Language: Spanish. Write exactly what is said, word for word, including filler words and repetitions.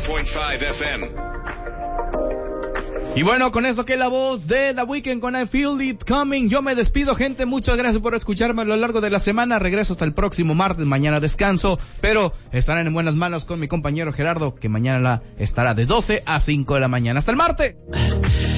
point five F M. Y bueno, con eso que la voz de The Weeknd con I Feel It Coming, yo me despido, gente, muchas gracias por escucharme a lo largo de la semana, regreso hasta el próximo martes, mañana descanso, pero estarán en buenas manos con mi compañero Gerardo, que mañana estará de doce a cinco de la mañana. Hasta el martes.